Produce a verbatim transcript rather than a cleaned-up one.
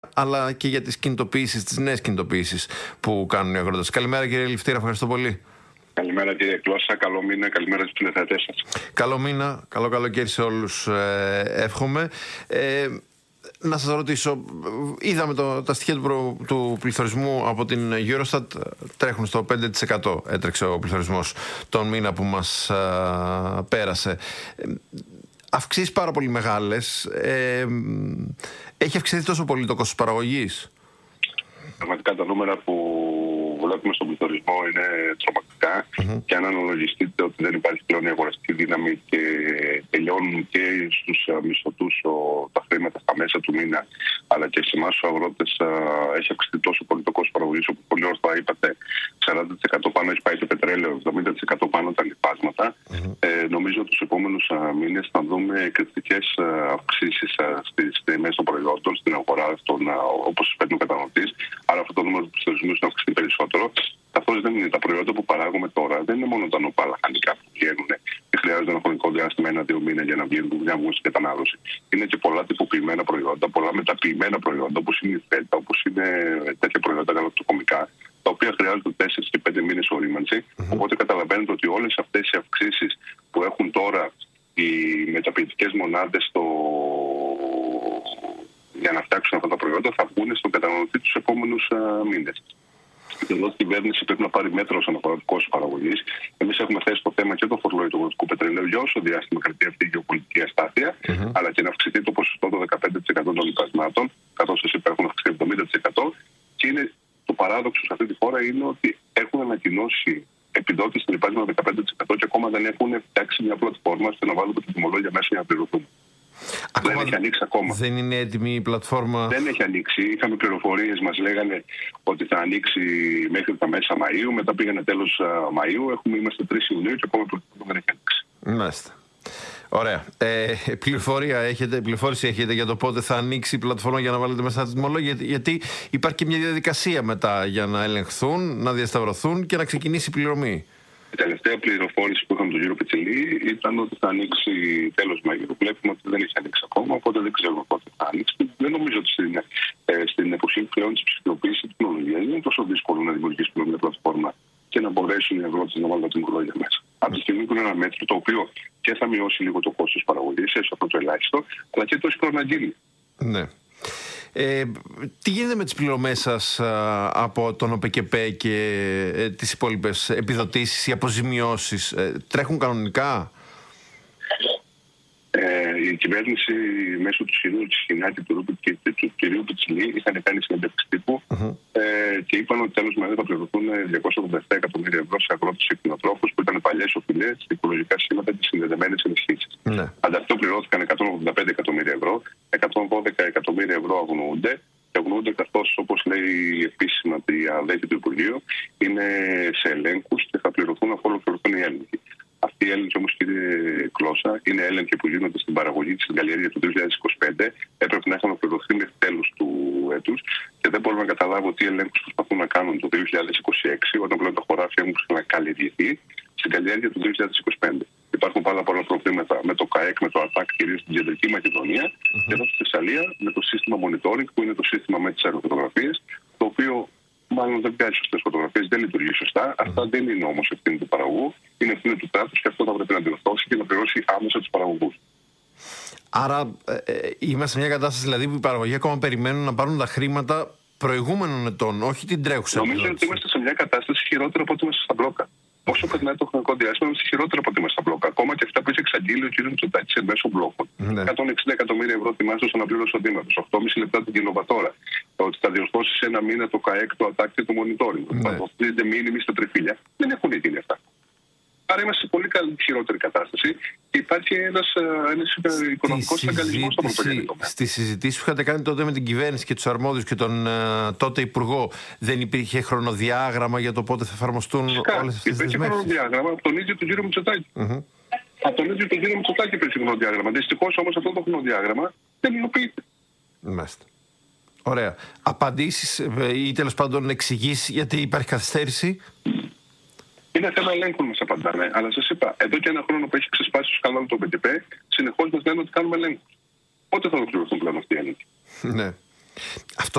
αλλά και για τις κινητοποιήσεις, τις νέες κινητοποιήσεις που κάνουν οι αγρότες. Καλημέρα κύριε Ληφτήρα, ευχαριστώ πολύ. Καλημέρα κύριε Κλώσσα, καλό μήνα, καλημέρα στους τηλεθεατές σας. Καλό μήνα, καλό καλοκαίρι σε όλους, ε, εύχομαι. Ε, να σας ρωτήσω, είδαμε το, τα στοιχεία του, προ, του πληθωρισμού από την Eurostat, τρέχουν στο πέντε τοις εκατό, έτρεξε ο πληθωρισμός τον μήνα που μας α, πέρασε. Αυξήσεις πάρα πολύ μεγάλες. Ε, έχει αυξηθεί τόσο πολύ το κόστος παραγωγής? Πραγματικά τα νούμερα που βλέπουμε στον πληθωρισμό είναι τρομακτικά mm-hmm. και αν αναλογιστείτε ότι δεν υπάρχει πλέον η αγοραστική δύναμη και τελειώνουν και στους μισθωτούς τα χρήματα στα μέσα του μήνα, αλλά και σε εμάς τους αγρότες έχει αυξηθεί τόσο πολύ το κόστος παραγωγής, όπου πολύ ορθά είπατε, σαράντα τοις εκατό πάνω έχει πάει το πετρέλαιο, εβδομήντα τοις εκατό πάνω τα λοιπάσματα. Mm-hmm. Ε, νομίζω ότι τους επόμενους μήνες θα δούμε κριτικές αυξήσεις στις τιμές των προϊόντων, στην αγορά, όπως παίρνει ο καταναλωτής. Άρα αυτό το νούμερο του πληθωρισμού να αυξηθεί περισσότερο. Καθώς δεν είναι τα προϊόντα που παράγουμε τώρα, δεν είναι μόνο τα νοπά λαχανικά που βγαίνουν και χρειάζονται ένα χρονικό διάστημα, ένα-δύο μήνες για να βγαίνουν, για να βγουν στην κατανάλωση. Είναι και πολλά τυποποιημένα προϊόντα, πολλά μεταποιημένα προϊόντα, όπως είναι η φέτα, όπως είναι τέτοια προϊόντα γαλακτοκομικά, τα οποία χρειάζονται τέσσερις και πέντε μήνες ορίμανση. Mm-hmm. Οπότε καταλαβαίνετε ότι όλες αυτές οι αυξήσεις που έχουν τώρα οι μεταποιητικές μονάδες στο... για να φτιάξουν αυτά τα προϊόντα θα βγουν στον καταναλωτή τους επόμενους μήνες. Εδώ η κυβέρνηση πρέπει να πάρει μέτρα όσον αφορά το κόστος παραγωγής. Εμείς έχουμε θέσει το θέμα και το φορολόγιο του αγροτικού πετρελαίου για όσο διάστημα κρατεί αυτή η γεωπολιτική αστάθεια, mm-hmm. αλλά και να αυξηθεί το ποσοστό των δεκαπέντε τοις εκατό των λοιπασμάτων, καθώς σας είπα έχουν αυξηθεί εβδομήντα τοις εκατό. Και είναι, το παράδοξο σε αυτή τη χώρα είναι ότι έχουν ανακοινώσει επιδότηση στην λοιπάσματα δεκαπέντε τοις εκατό και ακόμα δεν έχουν φτιάξει μια πλατφόρμα ώστε να βάλουν τα τιμολόγια μέσα για να πληρωθούν. Ακόμα δεν έχει ανοίξει ακόμα. Δεν είναι έτοιμη η πλατφόρμα. Δεν έχει ανοίξει. Είχαμε πληροφορίες, μας λέγανε ότι θα ανοίξει μέχρι τα μέσα Μαΐου. Μετά πήγανε τέλος Μαΐου. Έχουμε, είμαστε τρεις Ιουνίου και ακόμα το δεν έχει ανοίξει. Μάλιστα. Ωραία. Ε, πληροφορία έχετε, πληροφόρηση έχετε για το πότε θα ανοίξει η πλατφόρμα για να βάλετε μέσα τα τιμολόγια? Γιατί υπάρχει και μια διαδικασία μετά για να ελεγχθούν, να διασταυρωθούν και να ξεκινήσει η πληρωμή. Η τελευταία πληροφόρηση που είχαμε τον κύριο Πιτσιλή ήταν ότι θα ανοίξει τέλος Μαΐου. Βλέπουμε ότι δεν έχει ανοίξει ακόμα, οπότε δεν ξέρουμε πότε θα ανοίξει. Δεν νομίζω ότι στην, ε, στην εποχή πλέον τη ψηφιοποίηση τη τεχνολογία δεν είναι τόσο δύσκολο να δημιουργήσουμε μια πλατφόρμα και να μπορέσουν οι αγρότες να βάλουν τα τιμολόγια μέσα. Από τη στιγμή που είναι ένα μέτρο το οποίο και θα μειώσει λίγο το κόστος παραγωγής, έστω αυτό το ελάχιστο, αλλά και το έχει προαναγγείλει. Ναι. Ε, τι γίνεται με τις πληρωμές σας α, από τον ΟΠΕΚΕΠΕ και ε, τις υπόλοιπες επιδοτήσεις ή αποζημιώσεις? Ε, τρέχουν κανονικά? Ε, η κυβέρνηση μέσω του κυρίου Τσιχινάκη του, και του κυρίου Πιτσιλή είχαν κάνει συνέντευξη τύπου uh-huh. ε, και είπαν ότι τέλος Μαΐου θα πληρωθούν διακόσια ογδόντα επτά εκατομμύρια ευρώ σε αγρότες και κτηνοτρόφους που ήταν παλιές οφειλές σε οικολογικά συστήματα και συνδεδεμένες ενισχύσεις. Uh-huh. Ανταυτού πληρώθηκαν εκατόν ογδόντα πέντε εκατομμύρια ευρώ, εκατόν δώδεκα εκατομμύρια ευρώ αγνοούνται. Και αγνοούνται καθώς, όπως λέει επίσημα η αδέλφη του Υπουργείου, είναι σε ελέγχους και θα πληρωθούν αφού ολοκληρωθούν οι έλεγχοι. Αυτή η έλεγχη όμως, κύριε Κλώσσα, είναι έλεγχοι που γίνονται στην παραγωγή της καλλιέργειας του δύο χιλιάδες είκοσι πέντε. Έπρεπε να έχουν πληρωθεί μέχρι τέλος του έτους και δεν μπορούμε να καταλάβω τι ελέγχους προσπαθούν να κάνουν το δύο χιλιάδες είκοσι έξι, όταν πλέον τα χωράφια έχουν ξανακαλλιεργηθεί, στην καλλιέργεια του δύο χιλιάδες είκοσι πέντε. Υπάρχουν πάρα πολλά προβλήματα με το ΚΑΕΚ, με το ΑΤΑΚ, κυρίως στην Κεντρική Μακεδονία, mm-hmm. και εδώ στη Θεσσαλία με το σύστημα monitoring, που είναι το σύστημα με τις αεροφωτογραφίες, το οποίο μάλλον δεν βγάζει σωστές φωτογραφίες, δεν λειτουργεί σωστά. Mm-hmm. Αυτά δεν είναι όμως ευθύνη του παραγωγού, είναι ευθύνη του κράτους και αυτό θα πρέπει να διορθώσει και να πληρώσει άμεσα τους παραγωγούς. Άρα ε, ε, είμαστε σε μια κατάσταση δηλαδή που οι παραγωγοί ακόμα περιμένουν να πάρουν τα χρήματα προηγούμενων ετών, όχι την τρέχουσα. Νομίζω ότι είμαστε σε μια κατάσταση χειρότερη από ό,τι είμαστε στα μπλόκα. Όσο περνάει το χρονικό διάστημα, είμαστε χειρότερα από ό,τι είμαστε στα μπλόκα. Ακόμα και αυτά που έχει εξαγγείλει ο κ. Μητσοτάκης εν μέσω μπλόκων. Ναι. εκατόν εξήντα εκατομμύρια ευρώ τιμάζεται στον αναπλήρωση οντήματος, οκτώ κόμμα πέντε λεπτά την κιλοβατόρα. Ότι θα διορθώσει σε ένα μήνα το ΚΑΕΚ, το ΑΤΑΚ και το monitoring. Ναι. Θα δοθείτε μήνυμοι στα τριφύλια. Δεν έχουν γίνει αυτά. Άρα είμαστε σε πολύ καλή, χειρότερη κατάσταση και υπάρχει ένας, ένας οικονομικός αγκαλισμός στα ευρωπαϊκά τομέα. Στις συζητήσεις που είχατε κάνει τότε με την κυβέρνηση και τους αρμόδιους και τον uh, τότε υπουργό, δεν υπήρχε χρονοδιάγραμμα για το πότε θα εφαρμοστούν Φυσικά, όλες αυτές τις δεσμεύσεις? Υπήρχε χρονοδιάγραμμα από τον ίδιο τον κύριο Μητσοτάκη. Mm-hmm. Από τον ίδιο τον κύριο Μητσοτάκη υπήρχε χρονοδιάγραμμα. Δυστυχώς όμως αυτό το χρονοδιάγραμμα δεν υλοποιείται. Μάλιστα. Ωραία. Απαντήσεις ή τέλος πάντων εξηγήσεις γιατί υπάρχει καθυστέρηση? Είναι θέμα ελέγχων, μας απαντάνε. Αλλά σας είπα, εδώ και ένα χρόνο που έχει ξεσπάσει στο σκάνδαλο το ΟΠΕΚΕΠΕ, συνεχώς μας λένε ότι κάνουμε ελέγχους. Πότε θα ολοκληρωθούν πλέον αυτοί οι έλεγχοι? Ναι. Αυτό